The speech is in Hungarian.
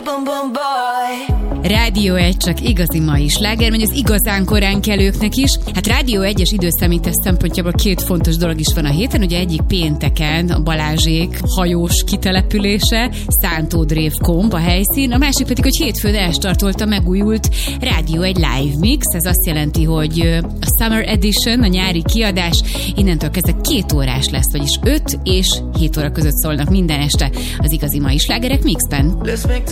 boom boom boy. Rádió 1 csak igazi mai sláger, megy az igazán korán kelőknek is. Hát Rádió 1-es időszámítás szempontjából két fontos dolog is van a héten. Ugye egyik pénteken a Balázsék hajós kitelepülése, Szántódrév-Komb a helyszín, a másik pedig, hogy hétfőn elstartolt a megújult Rádió 1 live mix. Ez azt jelenti, hogy a Summer Edition, a nyári kiadás innentől kezdve 2 órás lesz, vagyis 5 és 7 óra között szólnak minden este az igazi mai slágerek mixben.